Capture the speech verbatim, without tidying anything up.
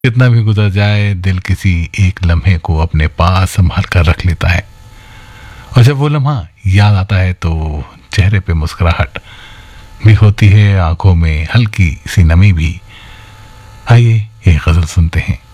कितना भी गुजर जाए दिल किसी एक लम्हे को अपने पास संभाल कर रख लेता है, और जब वो लम्हा याद आता है तो चेहरे पे मुस्कुराहट भी होती है, आंखों में हल्की सी नमी भी। आइए ये गजल सुनते हैं।